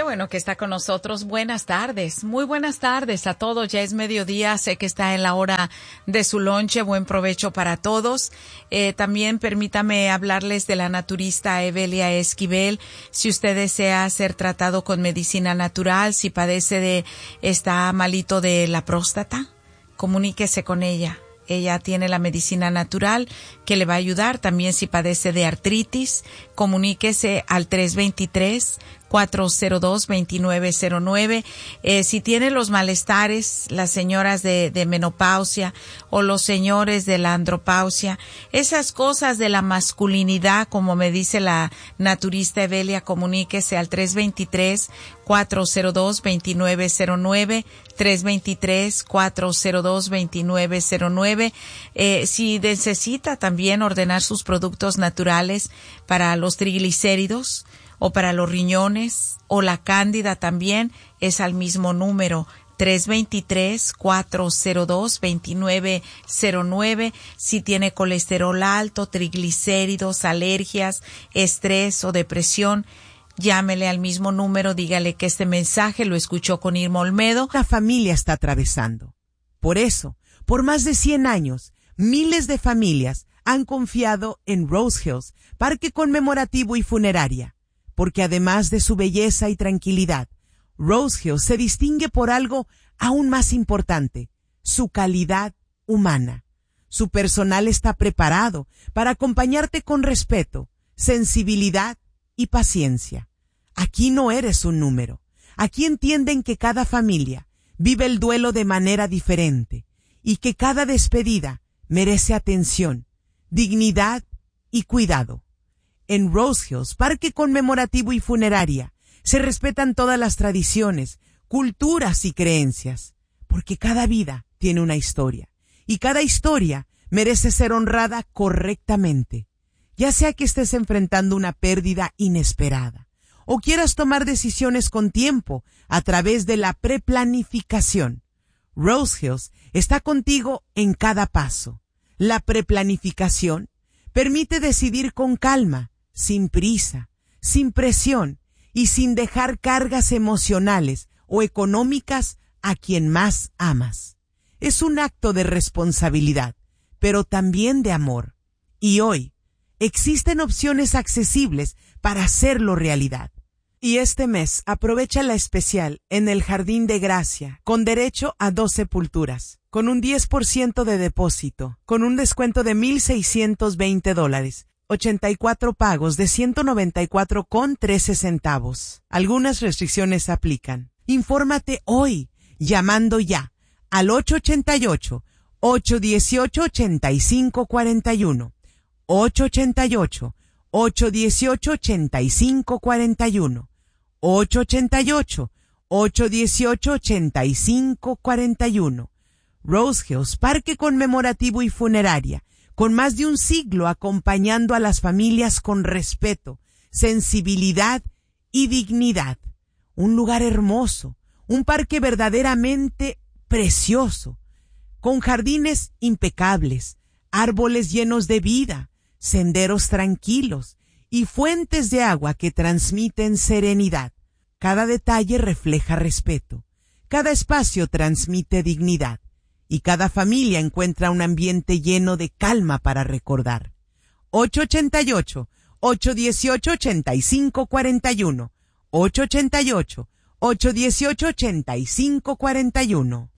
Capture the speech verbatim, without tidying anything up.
bueno que está con nosotros. Buenas tardes, muy buenas tardes a todos. Ya es mediodía, sé que está en la hora de su lonche. Buen provecho para todos. Eh, también permítame hablarles de la naturista Evelia Esquivel. Si usted desea ser tratado con medicina natural, si padece de, está malito de la próstata, comuníquese con ella. Ella tiene la medicina natural que le va a ayudar. También si padece de artritis, comuníquese al tres dos tres, cuatro cero dos, dos nueve cero nueve. Eh, si tiene los malestares, las señoras de, de menopausia o los señores de la andropausia, esas cosas de la masculinidad, como me dice la naturista Evelia, comuníquese al tres dos tres, cuatro cero dos, dos nueve cero nueve, tres dos tres, cuatro cero dos, dos nueve cero nueve. Eh, si necesita también ordenar sus productos naturales para los triglicéridos o para los riñones o la cándida también, es al mismo número tres dos tres, cuatro cero dos, dos nueve cero nueve. Si tiene colesterol alto, triglicéridos, alergias, estrés o depresión, llámele al mismo número, dígale que este mensaje lo escuchó con Irma Olmedo. La familia está atravesando. Por eso, por más de cien años, miles de familias han confiado en Rose Hills, parque conmemorativo y funeraria, porque además de su belleza y tranquilidad, Rose Hills se distingue por algo aún más importante, su calidad humana. Su personal está preparado para acompañarte con respeto, sensibilidad y paciencia. Aquí no eres un número. Aquí entienden que cada familia vive el duelo de manera diferente y que cada despedida merece atención, dignidad y cuidado. En Rose Hills, parque conmemorativo y funeraria, se respetan todas las tradiciones, culturas y creencias, porque cada vida tiene una historia y cada historia merece ser honrada correctamente. Ya sea que estés enfrentando una pérdida inesperada o quieras tomar decisiones con tiempo a través de la preplanificación, Rose Hills está contigo en cada paso. La preplanificación permite decidir con calma, sin prisa, sin presión y sin dejar cargas emocionales o económicas a quien más amas. Es un acto de responsabilidad, pero también de amor. Y hoy existen opciones accesibles para hacerlo realidad. Y este mes aprovecha la especial en el Jardín de Gracia, con derecho a dos sepulturas, con un diez por ciento de depósito, con un descuento de mil seiscientos veinte dólares, ochenta y cuatro pagos de ciento noventa y cuatro con trece centavos. Algunas restricciones aplican. Infórmate hoy, llamando ya al ocho ocho ocho, ocho uno ocho, ocho cinco cuatro uno. ocho ocho ocho, ocho uno ocho, ocho cinco cuatro uno. ocho ocho ocho, ocho uno ocho, ocho cinco cuatro uno. Rose Hills, parque conmemorativo y funeraria, con más de un siglo acompañando a las familias con respeto, sensibilidad y dignidad. Un lugar hermoso, un parque verdaderamente precioso, con jardines impecables, árboles llenos de vida, senderos tranquilos y fuentes de agua que transmiten serenidad. Cada detalle refleja respeto, cada espacio transmite dignidad y cada familia encuentra un ambiente lleno de calma para recordar. ocho ocho ocho, ocho uno ocho, ocho cinco cuatro uno. ocho ocho ocho, ocho uno ocho, ocho cinco cuatro uno.